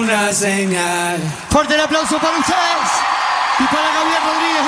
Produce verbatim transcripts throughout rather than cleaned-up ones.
Una señal. Fuerte el aplauso para ustedes y para Gabriel Rodríguez,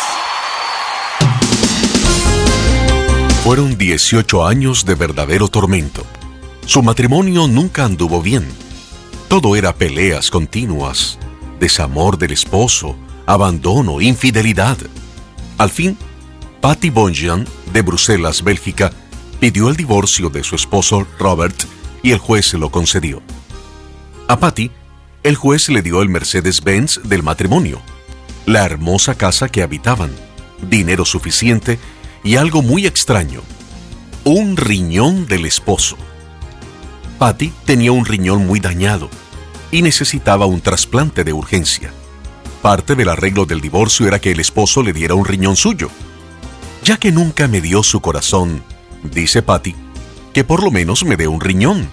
gracias. Fueron dieciocho años de verdadero tormento. Su matrimonio nunca anduvo bien. Todo era peleas continuas, desamor del esposo, abandono, infidelidad. Al fin, Patty Bonjean, de Bruselas, Bélgica, pidió el divorcio de su esposo Robert y el juez se lo concedió. A Patty, el juez le dio el Mercedes-Benz del matrimonio, la hermosa casa que habitaban, dinero suficiente y algo muy extraño, un riñón del esposo. Patty tenía un riñón muy dañado y necesitaba un trasplante de urgencia. Parte del arreglo del divorcio era que el esposo le diera un riñón suyo. Ya que nunca me dio su corazón, dice Patty, que por lo menos me dé un riñón.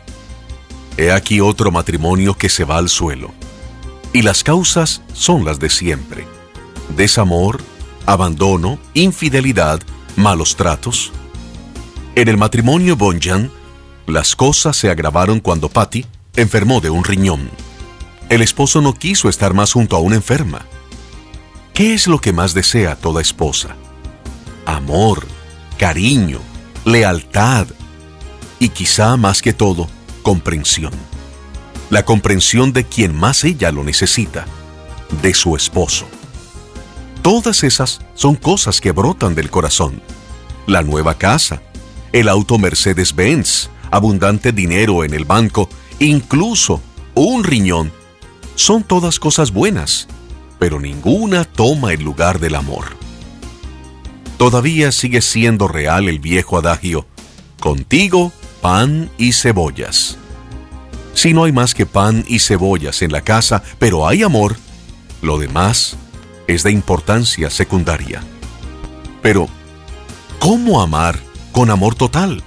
He aquí otro matrimonio que se va al suelo. Y las causas son las de siempre: desamor, abandono, infidelidad, malos tratos. En el matrimonio Bonjean, las cosas se agravaron cuando Patty enfermó de un riñón. El esposo no quiso estar más junto a una enferma. ¿Qué es lo que más desea toda esposa? Amor, cariño, lealtad y quizá más que todo, comprensión. La comprensión de quien más ella lo necesita, de su esposo. Todas esas son cosas que brotan del corazón. La nueva casa, el auto Mercedes-Benz, abundante dinero en el banco, incluso un riñón, son todas cosas buenas, pero ninguna toma el lugar del amor. Todavía sigue siendo real el viejo adagio: contigo, pan y cebollas. Si no hay más que pan y cebollas en la casa, pero hay amor, lo demás es de importancia secundaria. Pero, ¿cómo amar con amor total?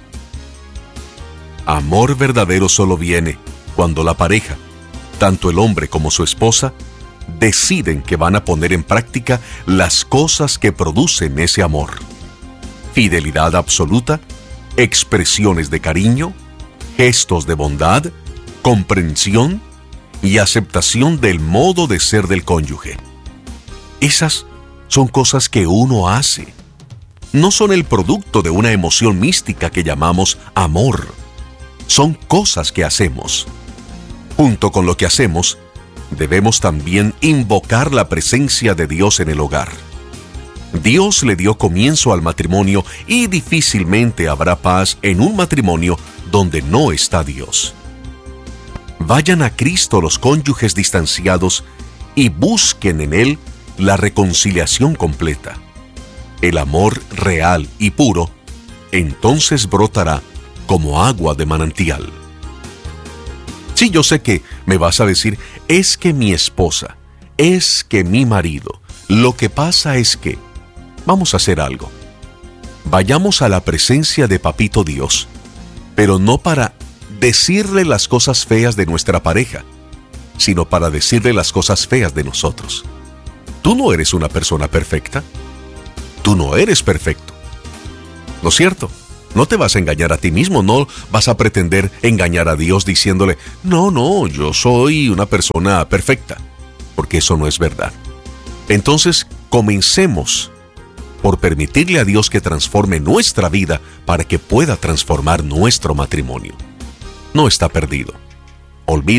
Amor verdadero solo viene cuando la pareja, tanto el hombre como su esposa, deciden que van a poner en práctica las cosas que producen ese amor. Fidelidad absoluta, expresiones de cariño, gestos de bondad, comprensión y aceptación del modo de ser del cónyuge. Esas son cosas que uno hace. No son el producto de una emoción mística que llamamos amor. Son cosas que hacemos. Junto con lo que hacemos, debemos también invocar la presencia de Dios en el hogar. Dios le dio comienzo al matrimonio y difícilmente habrá paz en un matrimonio donde no está Dios. Vayan a Cristo los cónyuges distanciados y busquen en Él la reconciliación completa. El amor real y puro entonces brotará como agua de manantial. Sí, yo sé que me vas a decir, es que mi esposa, es que mi marido, lo que pasa es que... Vamos a hacer algo. Vayamos a la presencia de Papito Dios, pero no para decirle las cosas feas de nuestra pareja, sino para decirle las cosas feas de nosotros. Tú no eres una persona perfecta. Tú no eres perfecto. ¿No es cierto? No te vas a engañar a ti mismo, no vas a pretender engañar a Dios diciéndole, no, no, yo soy una persona perfecta, porque eso no es verdad. Entonces, comencemos por permitirle a Dios que transforme nuestra vida para que pueda transformar nuestro matrimonio. No está perdido. Olvídate.